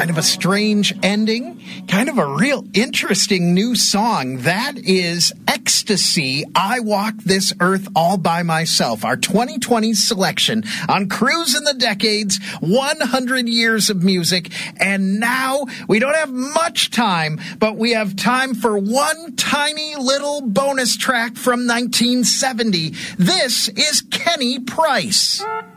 Kind of a strange ending, kind of a real interesting new song. That is Ecstasy, I Walk This Earth All By Myself, our 2020 selection on Cruise in the Decades, 100 years of music. And now we don't have much time, but we have time for one tiny little bonus track from 1970. This is Kenny Price.